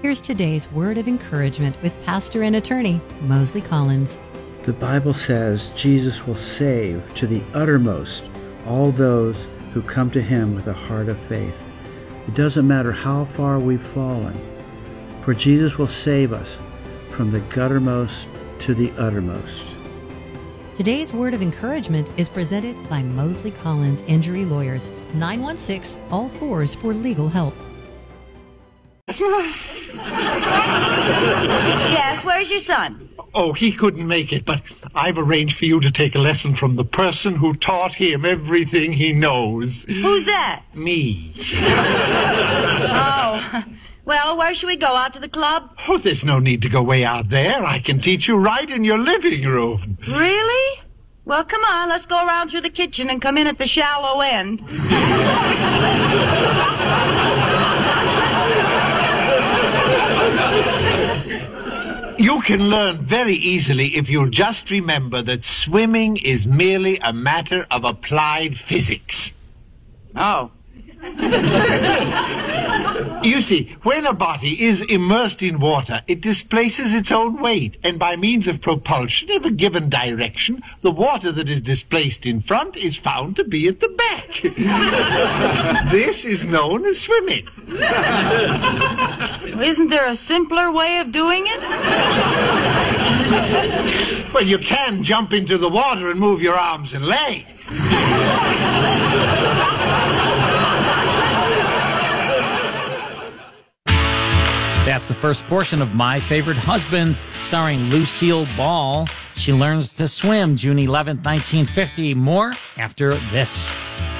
Here's today's word of encouragement with pastor and attorney Mosley Collins. The Bible says Jesus will save to the uttermost all those who come to him with a heart of faith. It doesn't matter how far we've fallen, for Jesus will save us from the guttermost to the uttermost. Today's word of encouragement is presented by Mosley Collins Injury Lawyers, 916-ALL-4s for legal help. Yes, where's your son? Oh, he couldn't make it, but I've arranged for you to take a lesson from the person who taught him everything he knows. Who's that? Me. Oh, well, where should we go? Out to the club? Oh, there's no need to go way out there. I can teach you right in your living room. Really? Well, come on, let's go around through the kitchen and come in at the shallow end. You can learn very easily if you'll just remember that swimming is merely a matter of applied physics. Oh. You see, when a body is immersed in water, it displaces its own weight, and by means of propulsion of a given direction, the water that is displaced in front is found to be at the back. This is known as swimming. Isn't there a simpler way of doing it? Well, you can jump into the water and move your arms and legs. That's the first portion of My Favorite Husband, starring Lucille Ball. She learns to swim June 11th, 1950. More after this.